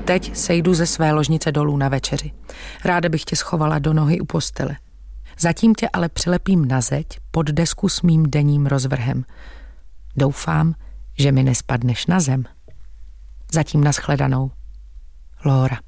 Teď sejdu ze své ložnice dolů na večeři. Ráda bych tě schovala do nohy u postele. Zatím tě ale přilepím na zeď pod desku s mým denním rozvrhem. Doufám, že mi nespadneš na zem. Zatím nashledanou. Lóra.